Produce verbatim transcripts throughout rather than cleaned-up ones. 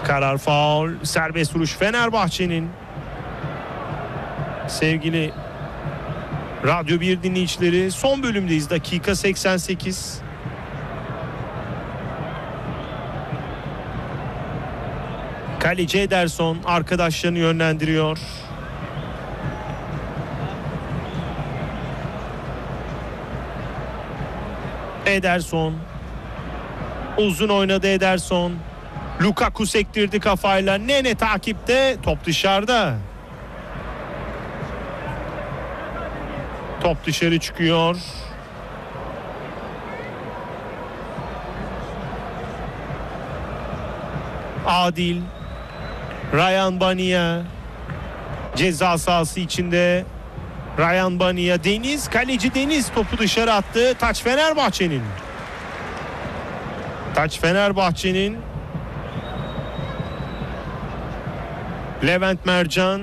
Karar faul. Serbest vuruş Fenerbahçe'nin. Sevgili Radyo bir dinleyicileri, son bölümdeyiz. Dakika seksen sekiz. Kaleci Ederson arkadaşlarını yönlendiriyor. Ederson. Uzun oynadı Ederson. Lukaku sektirdi kafayla. Nene takipte. Top dışarıda. Top dışarı çıkıyor. Adil. Ryan Bania. Ceza sahası içinde. Ryan Bania. Deniz. Kaleci Deniz topu dışarı attı. Taç Fenerbahçe'nin. Taç Fenerbahçe'nin. Levent Mercan.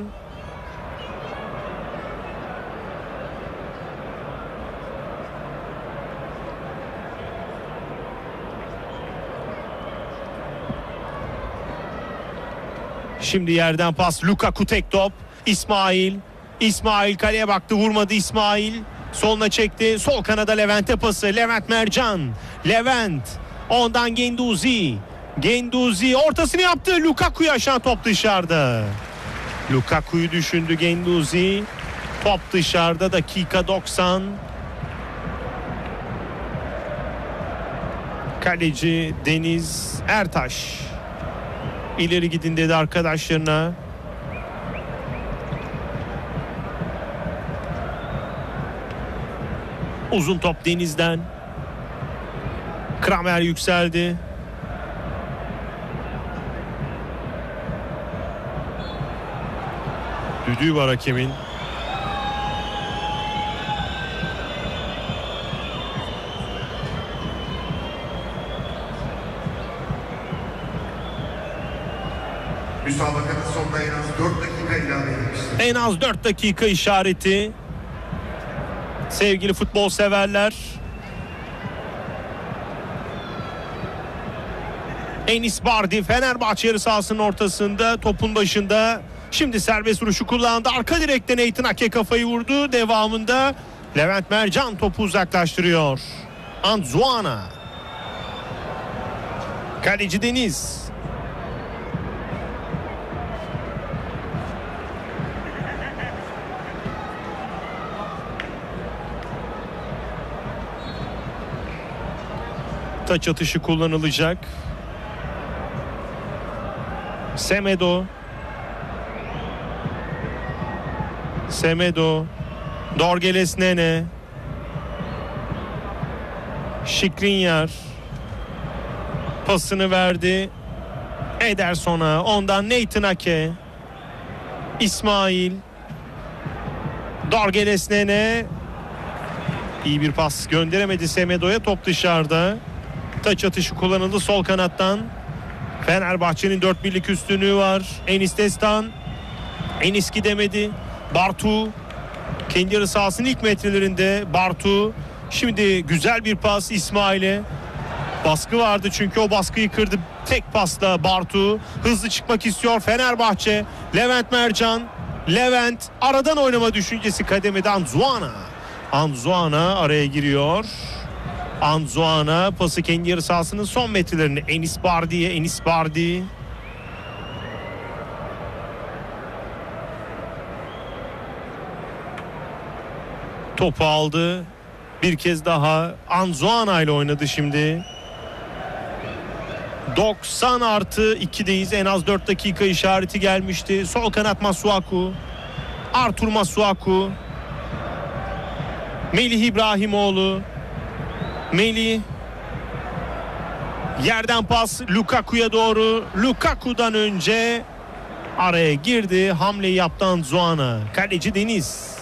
Şimdi yerden pas. Lukaku tek top. İsmail. İsmail kaleye baktı, vurmadı İsmail. Soluna çekti. Sol kanada Levent'e pası. Levent Mercan. Levent. Ondan Genduzi. Genduzi ortasını yaptı. Lukaku'ya aşan top dışarıda. Lukaku'yu düşündü Genduzi. Top dışarıda. Dakika doksan. Kaleci Deniz Ertaş. İleri gidin dedi arkadaşlarına. Uzun top Deniz'den. Kramer yükseldi. Düdüğü var hakemin. Müsabakanın sonuna en az dört dakika ilave edilmiştir. En az dört dakika işareti. Sevgili futbol severler. Enis Bardi Fenerbahçe yarı sahasının ortasında, topun başında. Şimdi serbest vuruşu kullandı. Arka direkten Nathan Ake kafayı vurdu. Devamında Levent Mercan topu uzaklaştırıyor. Anzuana. Kaleci Deniz. Taç atışı kullanılacak. Semedo. Semedo. Dorgeles Nene. Skriniar. Pasını verdi Ederson'a. Ondan Nathan Ake. İsmail. Dorgeles Nene. İyi bir pas gönderemedi Semedo'ya. Top dışarıda. Taç atışı kullanıldı sol kanattan. Fenerbahçe'nin dört birlik üstünlüğü var. Enis Destan. Enis gidemedi. Bartu. Kendi yarı sahasının ilk metrelerinde Bartu. Şimdi güzel bir pas İsmail'e. Baskı vardı çünkü o baskıyı kırdı. Tek pasla Bartu. Hızlı çıkmak istiyor Fenerbahçe. Levent Mercan. Levent aradan oynama düşüncesi kademede Anzuana. Anzuana araya giriyor. Anzuana pası kendi yarı sahasının son metrelerinde Enis Bardi'ye. Enis Bardi. Topu aldı. Bir kez daha Anzuana ile oynadı şimdi. doksan artı ikideyiz. En az dört dakika işareti gelmişti. Sol kanat Masuaku. Artur Masuaku. Melih İbrahimoğlu. Melih. Yerden pas Lukaku'ya doğru. Lukaku'dan önce araya girdi. Hamleyi yaptı Anzuana. Kaleci Deniz.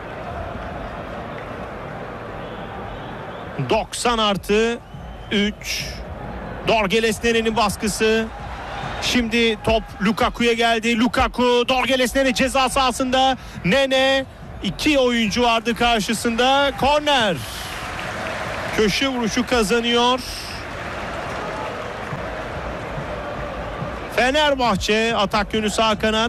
doksan artı üç. Dorgeles Nene'nin baskısı. Şimdi top Lukaku'ya geldi. Lukaku, Dorgeles Nene ceza sahasında. Nene, iki oyuncu vardı karşısında. Korner. Köşe vuruşu kazanıyor Fenerbahçe atak yönü sağ kanat.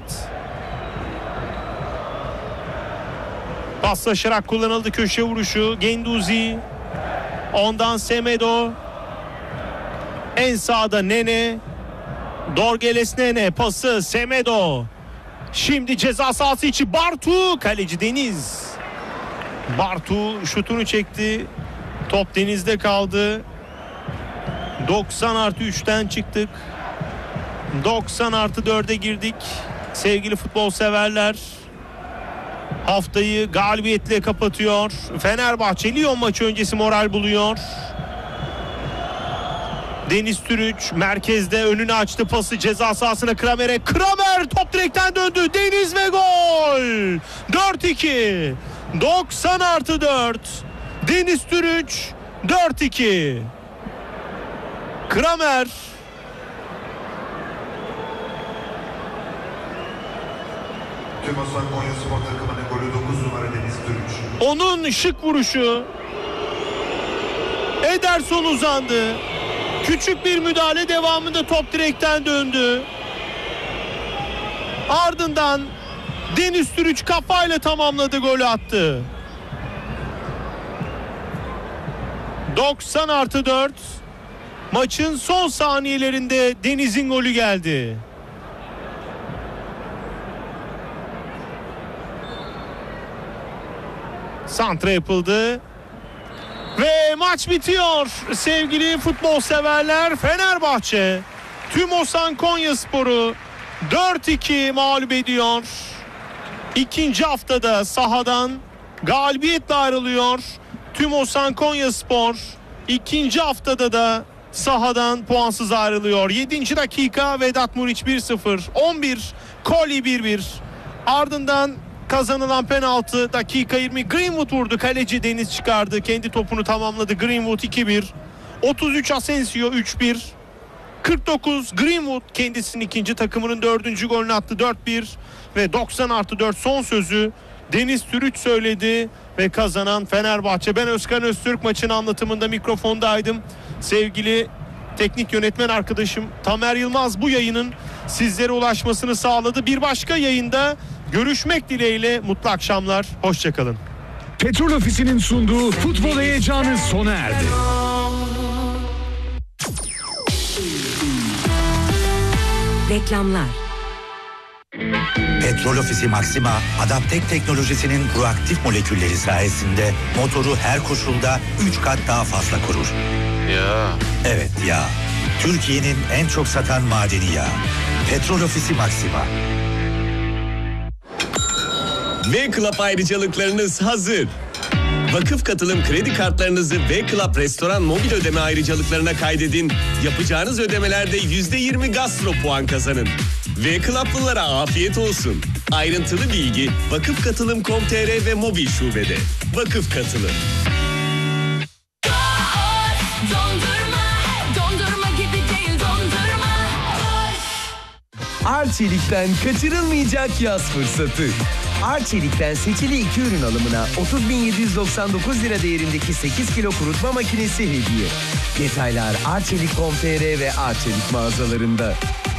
Paslaşarak kullanıldı köşe vuruşu. Genduzi. Ondan Semedo. En sağda Nene. Dorgeles Nene pası Semedo. Şimdi ceza sahası içi Bartu. Kaleci Deniz. Bartu şutunu çekti. Top Deniz'de kaldı. doksan artı üçten çıktık. doksan artı dörde girdik. Sevgili futbol severler. Haftayı galibiyetle kapatıyor. Fenerbahçe Lyon maçı öncesi moral buluyor. Deniz Türüç merkezde önünü açtı, pası ceza sahasına Kramer'e. Kramer top direkten döndü. Deniz ve gol. dört iki. doksan artı dört. Deniz Türüç dört iki. Kramer. Tüm Osman Konya Spor takımının golü dokuz numara Deniz Türüç. Onun şık vuruşu. Ederson uzandı. Küçük bir müdahale devamında top direkten döndü. Ardından Deniz Türüç kafayla tamamladı, golü attı. doksan artı dört. Maçın son saniyelerinde Deniz'in golü geldi. Santra yapıldı. Ve maç bitiyor sevgili futbol severler. Fenerbahçe Tümosan Konyaspor'u dört iki mağlup ediyor. İkinci haftada sahadan galibiyetle ayrılıyor Tümosan Konyaspor. İkinci haftada da sahadan puansız ayrılıyor. yedinci dakika Vedat Muriç bir sıfır. on bir Koli bir bir. Ardından kazanılan penaltı dakika yirmi. Greenwood vurdu. Kaleci Deniz çıkardı. Kendi topunu tamamladı. Greenwood iki bir. otuz üç Asensio üç bir. kırk dokuz Greenwood kendisinin ikinci, takımının dördüncü golünü attı, dört bir. Ve doksan artı dört son sözü Deniz Türüç söyledi ve kazanan Fenerbahçe. Ben Özkan Öztürk, maçın anlatımında mikrofondaydım. Sevgili teknik yönetmen arkadaşım Tamer Yılmaz bu yayının sizlere ulaşmasını sağladı. Bir başka yayında görüşmek dileğiyle, mutlu akşamlar, hoşçakalın. Petrol Ofisi'nin sunduğu futbol heyecanı sona erdi. Reklamlar. Petrol Ofisi Maxima, Adaptek teknolojisinin proaktif molekülleri sayesinde motoru her koşulda üç kat daha fazla korur. Ya. Evet ya. Türkiye'nin en çok satan madeni yağı. Petrol Ofisi Maxima. V-Club ayrıcalıklarınız hazır. Vakıf katılım kredi kartlarınızı V-Club restoran mobil ödeme ayrıcalıklarına kaydedin. Yapacağınız ödemelerde yüzde yirmi gastro puan kazanın. V-Club'lılara afiyet olsun. Ayrıntılı bilgi vakıf katılım nokta com nokta tr ve mobil şubede. Vakıf Katılım. Dondurma, dondurma gibi değil dondurma. Arçelik'ten kaçırılmayacak yaz fırsatı. Arçelik'ten seçili iki ürün alımına otuz bin yedi yüz doksan dokuz lira değerindeki sekiz kilo kurutma makinesi hediye. Detaylar arçelik nokta com nokta tr ve Arçelik mağazalarında.